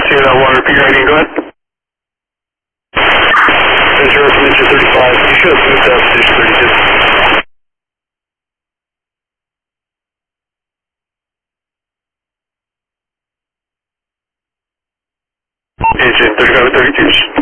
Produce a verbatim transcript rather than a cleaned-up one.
Zero dot one, repeat your rating, go ahead. Zero from engine thirty-five, you should have moved up to engine thirty-two. Engine thirty-five, thirty-two.